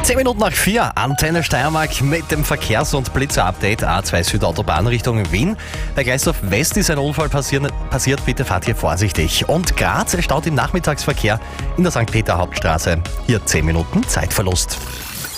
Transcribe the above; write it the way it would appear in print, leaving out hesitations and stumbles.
10 Minuten nach 4, Antenne Steiermark mit dem Verkehrs- und Blitzer-Update A2 Südautobahn Richtung Wien. Bei Gleisdorf West ist ein Unfall passiert, bitte fahrt hier vorsichtig. Und Graz staut im Nachmittagsverkehr in der St. Peter Hauptstraße. Hier 10 Minuten Zeitverlust.